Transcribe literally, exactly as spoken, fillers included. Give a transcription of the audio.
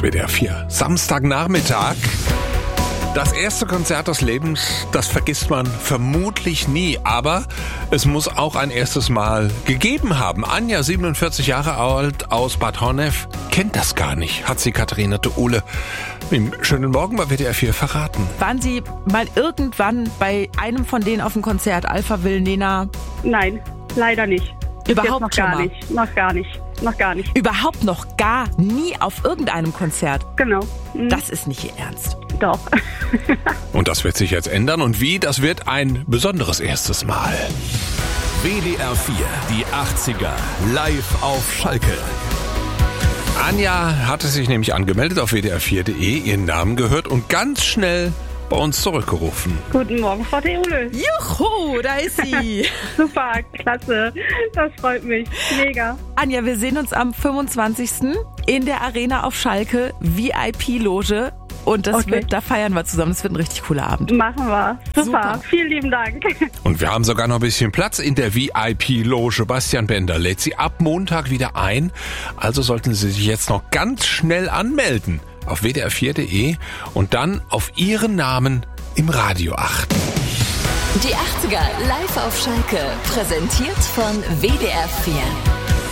W D R vier. Samstagnachmittag. Das erste Konzert des Lebens, das vergisst man vermutlich nie, aber es muss auch ein erstes Mal gegeben haben. Anja, siebenundvierzig Jahre alt, aus Bad Honnef, kennt das gar nicht, hat sie Katharina de Uhle im Schönen Morgen bei W D R vier verraten. Waren Sie mal irgendwann bei einem von denen auf dem Konzert, Alpha Will, Nena? Nein, leider nicht. Überhaupt noch schon gar mal? nicht, noch gar nicht, noch gar nicht. Überhaupt noch gar nie auf irgendeinem Konzert? Genau. Mhm. Das ist nicht Ihr Ernst. Doch. Und das wird sich jetzt ändern. Und wie? Das wird ein besonderes erstes Mal. W D R vier, die achtziger, live auf Schalke. Anja hatte sich nämlich angemeldet auf W D R vier Punkt de, ihren Namen gehört und ganz schnell bei uns zurückgerufen. Guten Morgen, Frau de Uhle. Juhu, da ist sie. Super, klasse. Das freut mich. Mega. Anja, wir sehen uns am fünfundzwanzigsten in der Arena auf Schalke, V I P-Loge. Und das Okay. wird, da feiern wir zusammen. Das wird ein richtig cooler Abend. Machen wir. Super. Super. Vielen lieben Dank. Und wir haben sogar noch ein bisschen Platz in der V I P-Loge. Bastian Bender lädt sie ab Montag wieder ein. Also sollten Sie sich jetzt noch ganz schnell anmelden auf W D R vier Punkt de und dann auf Ihren Namen im Radio achten. Die achtziger live auf Schalke, präsentiert von W D R vier.